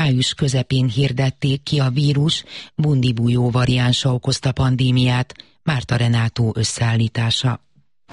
Május közepén hirdették ki a vírus bundibújó variánsa okozta pandémiát. Márta Renátó összeállítása.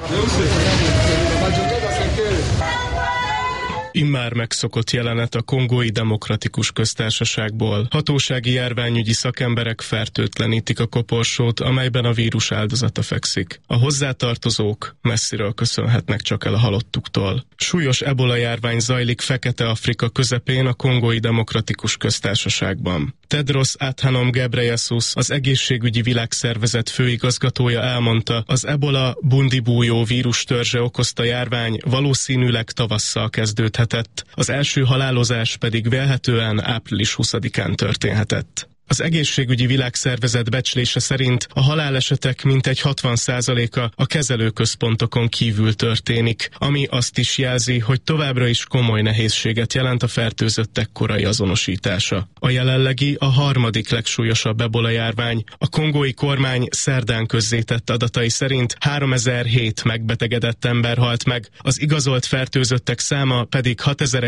Immár megszokott jelenet a Kongói Demokratikus Köztársaságból. Hatósági járványügyi szakemberek fertőtlenítik a koporsót, amelyben a vírus áldozata fekszik. A hozzátartozók messziről köszönhetnek csak el a halottuktól. Súlyos ebola járvány zajlik Fekete-Afrika közepén a Kongói Demokratikus Köztársaságban. Tedros Adhanom Ghebreyesus, az Egészségügyi Világszervezet főigazgatója elmondta, az ebola bundibújó vírus törzse okozta járvány valószínűleg tavasszal kezdődhetett, az első halálozás pedig vélhetően április 20-án történhetett. Az Egészségügyi Világszervezet becslése szerint a halálesetek mintegy 60%-a a kezelőközpontokon kívül történik, ami azt is jelzi, hogy továbbra is komoly nehézséget jelent a fertőzöttek korai azonosítása. A jelenlegi, a harmadik legsúlyosabb ebola járvány. A kongói kormány szerdán közzétett adatai szerint 3007 megbetegedett ember halt meg, az igazolt fertőzöttek száma pedig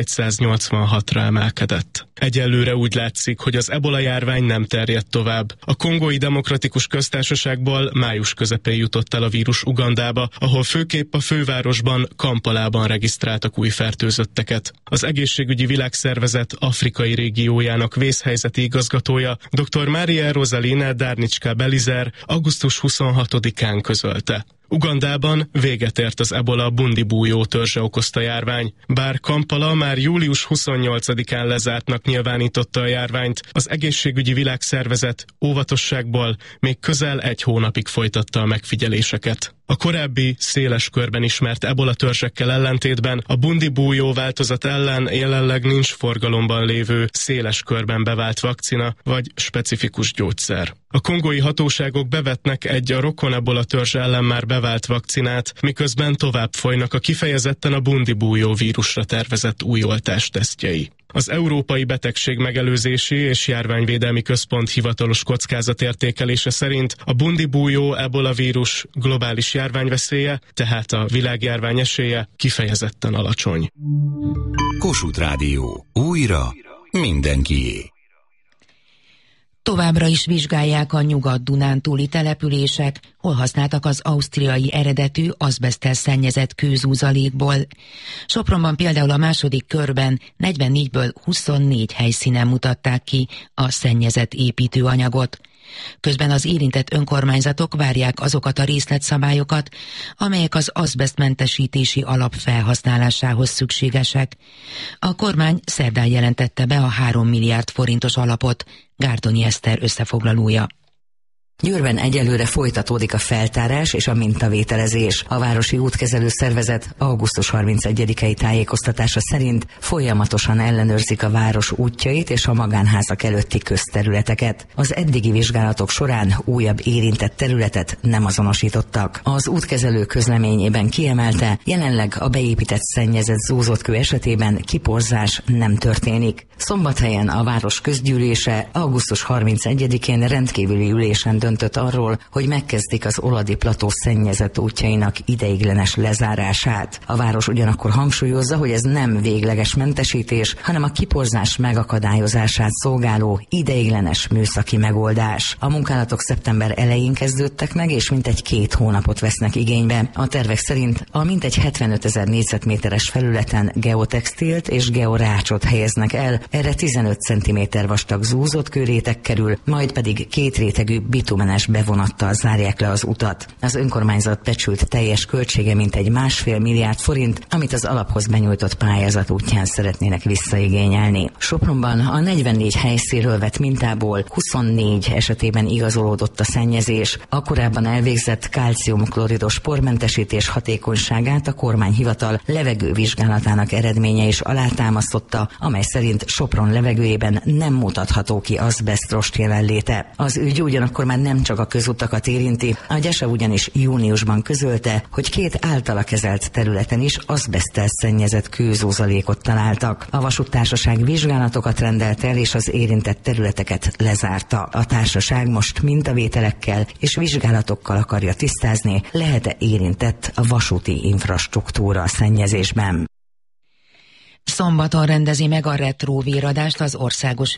6186-ra emelkedett. Egyelőre úgy látszik, hogy az ebola járvány nem terjedt tovább. A Kongói Demokratikus Köztársaságból május közepén jutott el a vírus Ugandába, ahol főképp a fővárosban, Kampalában regisztráltak új fertőzötteket. Az Egészségügyi Világszervezet afrikai régiójának vészhelyzeti igazgatója, dr. Maria Rosalina Darnicska Belizer augusztus 26-án közölte. Ugandában véget ért az ebola bundibújó törzse okozta járvány. Bár Kampala már július 28-án lezártnak nyilvánította a járványt, az Egészségügyi Világszervezet óvatosságból még közel egy hónapig folytatta a megfigyeléseket. A korábbi, széles körben ismert ebola törzsekkel ellentétben a bundibújó változat ellen jelenleg nincs forgalomban lévő, széles körben bevált vakcina vagy specifikus gyógyszer. A kongói hatóságok bevetnek egy a rokon ebola törzs ellen már bevált vakcinát, miközben tovább folynak a kifejezetten a bundibújó vírusra tervezett új oltás tesztjei. Az Európai Betegségmegelőzési és Járványvédelmi Központ hivatalos kockázatértékelése szerint a bundibújó ebola vírus globális járványveszélye, tehát a világjárvány esélye kifejezetten alacsony. Kossuth Rádió. Újra mindenkié. Továbbra is vizsgálják a Nyugat-Dunántúli települések, hol használtak az ausztriai eredetű azbeszttel szennyezett kőzúzalékból. Sopronban például a második körben 44-ből 24 helyszínen mutatták ki a szennyezett építőanyagot. Közben az érintett önkormányzatok várják azokat a részletszabályokat, amelyek az azbesztmentesítési alap felhasználásához szükségesek. A kormány szerdán jelentette be a 3 milliárd forintos alapot. Gárdonyi Eszter összefoglalója. Győrben egyelőre folytatódik a feltárás és a mintavételezés. A Városi Útkezelő Szervezet augusztus 31-i tájékoztatása szerint folyamatosan ellenőrzik a város útjait és a magánházak előtti közterületeket. Az eddigi vizsgálatok során újabb érintett területet nem azonosítottak. Az útkezelő közleményében kiemelte, jelenleg a beépített szennyezett zúzódkő esetében kiporzás nem történik. Szombathelyen a város közgyűlése augusztus 31-én rendkívüli ülésen döntött arról, hogy megkezdik az Oladi plató szennyezett útjainak ideiglenes lezárását. A város ugyanakkor hangsúlyozza, hogy ez nem végleges mentesítés, hanem a kiporzás megakadályozását szolgáló ideiglenes műszaki megoldás. A munkálatok szeptember elején kezdődtek meg, és mintegy 2 hónapot vesznek igénybe. A tervek szerint a mintegy 75 000 négyzetméteres felületen geotextilt és georácsot helyeznek el, erre 15 cm vastag zúzott kőréteg kerül, majd pedig 2 rétegű bitumenes bevonattal zárják le az utat. Az önkormányzat becsült teljes költsége mintegy 1,5 milliárd forint, amit az alaphoz benyújtott pályázat útján szeretnének visszaigényelni. Sopronban a 44 helyszínről vett mintából 24 esetében igazolódott a szennyezés. A korábban elvégzett kálciumkloridos pormentesítés hatékonyságát a kormányhivatal levegővizsgálatának eredménye is alátámasztotta, amely szerint Sopron levegőjében nem mutatható ki azbesztrost jelenléte. Az ügy ugyanakkor már nem csak a közutakat érinti, a GYESE ugyanis júniusban közölte, hogy 2 általa kezelt területen is azbeszttel szennyezett kőzúzalékot találtak. A vasúttársaság vizsgálatokat rendelt el, és az érintett területeket lezárta. A társaság most mintavételekkel és vizsgálatokkal akarja tisztázni, lehet-e érintett a vasúti infrastruktúra a szennyezésben. Szombaton rendezi meg a retro véradást az Országos